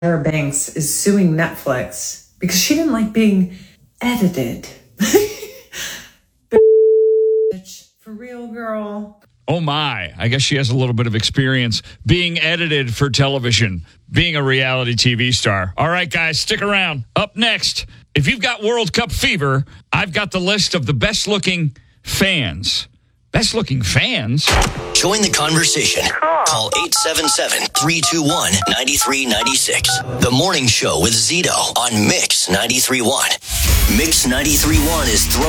Tyra Banks is suing Netflix because she didn't like being edited. Bitch, for real, girl. Oh my, I guess she has a little bit of experience being edited for television, being a reality TV star. All right, guys, stick around. Up next, if you've got World Cup fever, I've got the list of the best looking fans. Best looking fans? Join the conversation. Call 877-321-9396. The Morning Show with Zito on Mix 93.1. Mix 93.1 is throwing